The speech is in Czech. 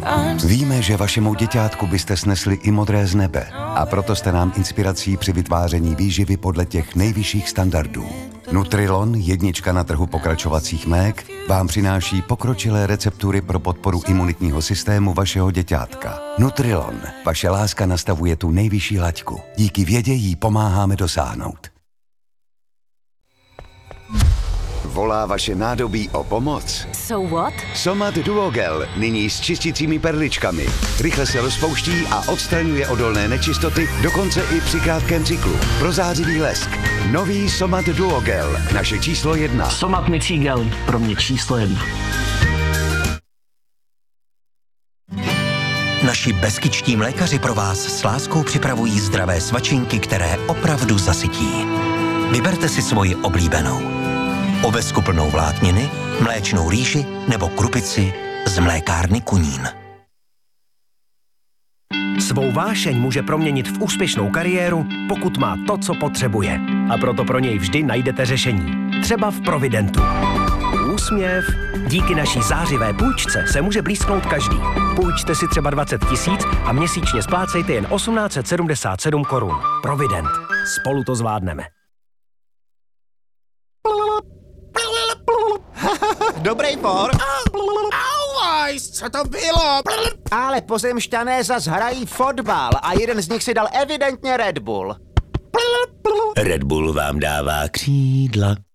Víme, že vašemu děťátku byste snesli i modré z nebe a proto jste nám inspirací při vytváření výživy podle těch nejvyšších standardů. Nutrilon, jednička na trhu pokračovacích mlék, vám přináší pokročilé receptury pro podporu imunitního systému vašeho děťátka. Nutrilon, vaše láska nastavuje tu nejvyšší laťku. Díky vědě jí pomáháme dosáhnout. Volá vaše nádobí o pomoc? So what? Somat Duogel, nyní s čistícími perličkami. Rychle se rozpouští a odstraňuje odolné nečistoty, dokonce i při krátkém cyklu. Prozářivý lesk. Nový Somat Duogel, naše číslo 1. Somat mycí gel, pro mě číslo 1. Naši beskičtí mlékaři pro vás s láskou připravují zdravé svačinky, které opravdu zasytí. Vyberte si svoji oblíbenou. Ovesku plnou vlákniny, mléčnou rýži nebo krupici z mlékárny Kunín. Svou vášeň může proměnit v úspěšnou kariéru, pokud má to, co potřebuje. A proto pro něj vždy najdete řešení. Třeba v Providentu. Úsměv. Díky naší zářivé půjčce se může blízknout každý. Půjčte si třeba 20 000 a měsíčně splácejte jen 1877 korun. Provident. Spolu to zvládneme. Dobrý por. Auwajs, co to bylo? Ale pozemšťané zas hrají fotbal a jeden z nich si dal evidentně Red Bull. Red Bull vám dává křídla.